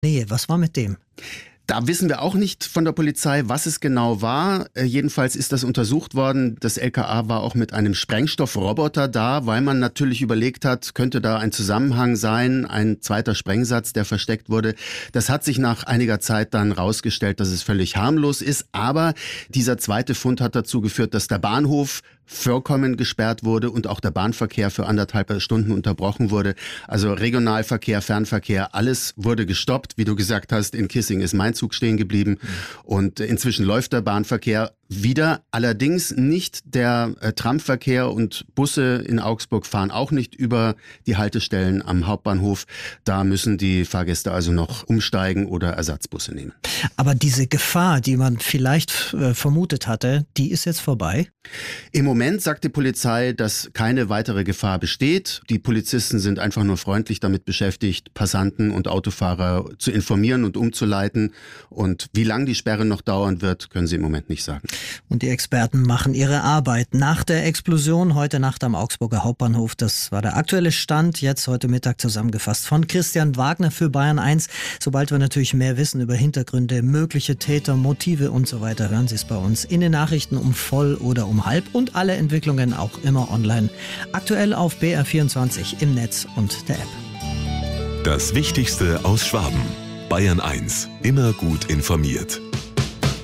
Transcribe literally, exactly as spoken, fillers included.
Nee, was war mit dem? Da wissen wir auch nicht von der Polizei, was es genau war. Äh, jedenfalls ist das untersucht worden. Das L K A war auch mit einem Sprengstoffroboter da, weil man natürlich überlegt hat, könnte da ein Zusammenhang sein, ein zweiter Sprengsatz, der versteckt wurde. Das hat sich nach einiger Zeit dann rausgestellt, dass es völlig harmlos ist. Aber dieser zweite Fund hat dazu geführt, dass der Bahnhof vollkommen gesperrt wurde und auch der Bahnverkehr für anderthalb Stunden unterbrochen wurde. Also Regionalverkehr, Fernverkehr, alles wurde gestoppt. Wie du gesagt hast, in Kissing ist mein Zug stehen geblieben. Mhm. Und inzwischen läuft der Bahnverkehr wieder. Allerdings nicht der äh, Tramverkehr und Busse in Augsburg fahren auch nicht über die Haltestellen am Hauptbahnhof. Da müssen die Fahrgäste also noch umsteigen oder Ersatzbusse nehmen. Aber diese Gefahr, die man vielleicht äh, vermutet hatte, die ist jetzt vorbei? Im Moment sagt die Polizei, dass keine weitere Gefahr besteht. Die Polizisten sind einfach nur freundlich damit beschäftigt, Passanten und Autofahrer zu informieren und umzuleiten. Und wie lange die Sperre noch dauern wird, können sie im Moment nicht sagen. Und die Experten machen ihre Arbeit. Nach der Explosion heute Nacht am Augsburger Hauptbahnhof, das war der aktuelle Stand, jetzt heute Mittag zusammengefasst von Christian Wagner für Bayern eins. Sobald wir natürlich mehr wissen über Hintergründe, mögliche Täter, Motive und so weiter, hören Sie es bei uns in den Nachrichten um voll oder um halb und alle Entwicklungen auch immer online. Aktuell auf B R vierundzwanzig im Netz und der App. Das Wichtigste aus Schwaben. Bayern eins. Immer gut informiert.